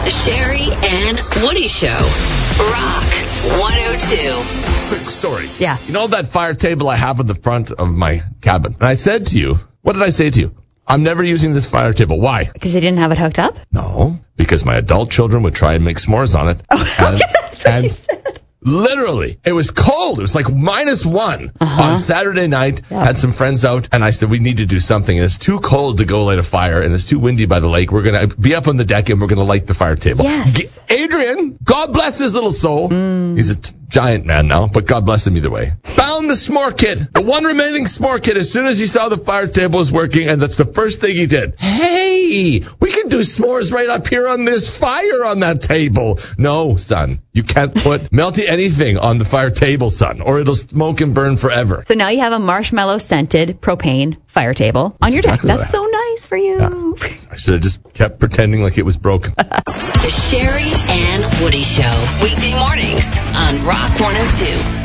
The Sherry and Woody Show. Rock 102. Quick story. Yeah. You know that fire table I have in the front of my cabin? And I said to you, what did I say to you? I'm never using this fire table. Why? Because you didn't have it hooked up? No, because my adult children would try and make s'mores on it. Oh, that's what you said. Literally, it was cold. It was like -1 on Saturday night. Yep. Had some friends out, and I said, we need to do something. And it's too cold to go light a fire, and it's too windy by the lake. We're going to be up on the deck, and we're going to light the fire table. Yes. Adrian, God bless his little soul. He's a giant man now, but God bless him either way. Found the s'more kit, the one remaining s'more kit, as soon as he saw the fire table was working, and that's the first thing he did. Hey, we can do s'mores right up here on this fire on that table. No, son, you can't put melty anything on the fire table, son, or it'll smoke and burn forever. So now you have a marshmallow-scented propane fire table on your deck. exactly That's right. so nice for you. Yeah. I should have just kept pretending like it was broken. The Sherry and Woody Show. Weekday mornings on Rock 102.